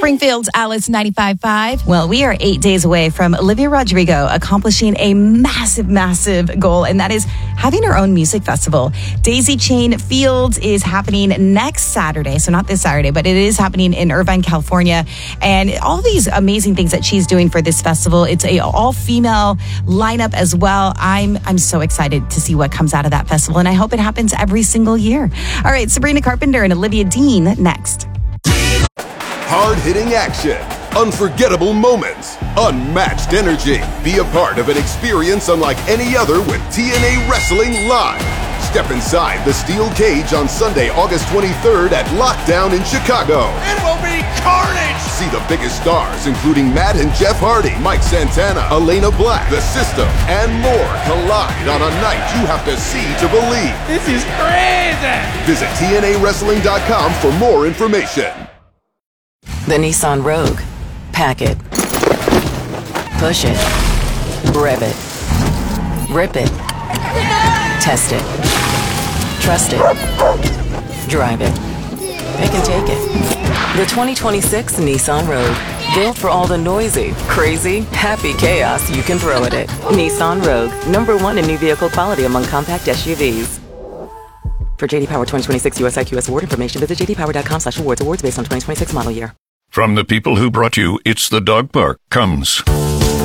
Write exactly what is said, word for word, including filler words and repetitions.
Springfield's Alice ninety-five point five. Well, we are eight days away from Olivia Rodrigo accomplishing a massive, massive goal, and that is having her own music festival. Daisy Chain Fields is happening next Saturday, so not this Saturday, but it is happening in Irvine, California. And all these amazing things that she's doing for this festival. It's a all-female lineup as well. I'm I'm so excited to see what comes out of that festival, and I hope it happens every single year. All right, Sabrina Carpenter and Olivia Dean next. Hard-hitting action, unforgettable moments, unmatched energy. Be a part of an experience unlike any other with T N A Wrestling Live. Step inside the steel cage on Sunday, August twenty-third at Lockdown in Chicago. It will be carnage! See the biggest stars, including Matt and Jeff Hardy, Mike Santana, Elena Black, The System, and more collide on a night you have to see to believe. This is crazy! Visit T N A wrestling dot com for more information. The Nissan Rogue. Pack it. Push it. Rev it. Rip it. Test it. Trust it. Drive it. They can take it. The twenty twenty-six Nissan Rogue. Built for all the noisy, crazy, happy chaos you can throw at it. Nissan Rogue. Number one in new vehicle quality among compact S U Vs. For J D Power twenty twenty-six U S I Q S award information, visit j d power dot com slash awards. Awards based on twenty twenty-six model year. From the people who brought you It's the Dog Park comes